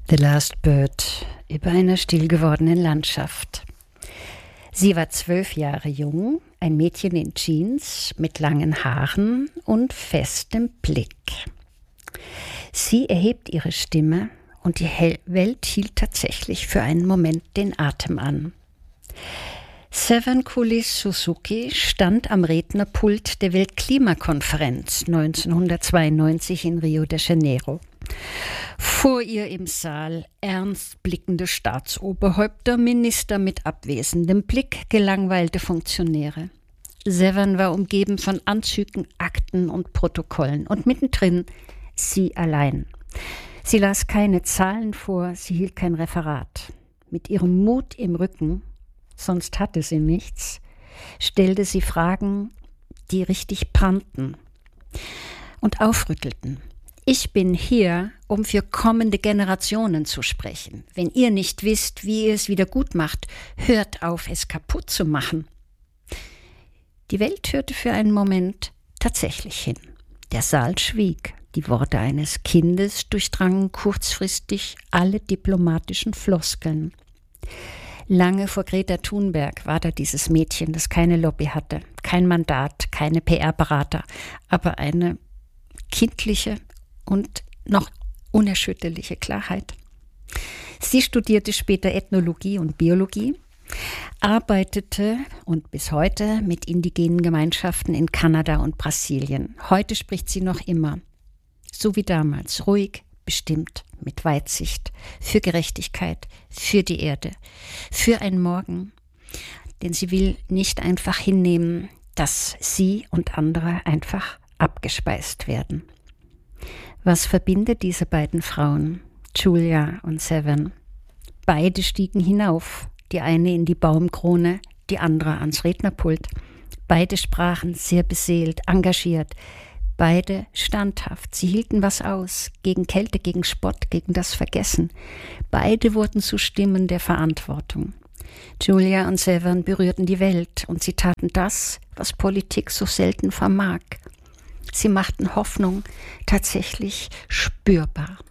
The Last Bird über einer still gewordenen Landschaft. Sie war 12 Jahre jung, ein Mädchen in Jeans mit langen Haaren und festem Blick. Sie erhebt ihre Stimme und die Welt hielt tatsächlich für einen Moment den Atem an. Seven Kulis Suzuki stand am Rednerpult der Weltklimakonferenz 1992 in Rio de Janeiro. Vor ihr im Saal ernst blickende Staatsoberhäupter, Minister mit abwesendem Blick, gelangweilte Funktionäre. Seven war umgeben von Anzügen, Akten und Protokollen und mittendrin sie allein. Sie las keine Zahlen vor, sie hielt kein Referat. Mit ihrem Mut im Rücken, sonst hatte sie nichts, stellte sie Fragen, die richtig brannten und aufrüttelten. Ich bin hier, um für kommende Generationen zu sprechen. Wenn ihr nicht wisst, wie ihr es wieder gut macht, hört auf, es kaputt zu machen. Die Welt hörte für einen Moment tatsächlich hin. Der Saal schwieg. Die Worte eines Kindes durchdrangen kurzfristig alle diplomatischen Floskeln. Lange vor Greta Thunberg war da dieses Mädchen, das keine Lobby hatte, kein Mandat, keine PR-Berater, aber eine kindliche und noch unerschütterliche Klarheit. Sie studierte später Ethnologie und Biologie, arbeitete und bis heute mit indigenen Gemeinschaften in Kanada und Brasilien. Heute spricht sie noch immer, so wie damals, ruhig, bestimmt, mit Weitsicht, für Gerechtigkeit, für die Erde, für einen Morgen, denn sie will nicht einfach hinnehmen, dass sie und andere einfach abgespeist werden. Was verbindet diese beiden Frauen, Julia und Seven? Beide stiegen hinauf, die eine in die Baumkrone, die andere ans Rednerpult. Beide sprachen sehr beseelt, engagiert, beide standhaft. Sie hielten was aus, gegen Kälte, gegen Spott, gegen das Vergessen. Beide wurden zu Stimmen der Verantwortung. Julia und Seven berührten die Welt und sie taten das, was Politik so selten vermag. Sie machten Hoffnung tatsächlich spürbar.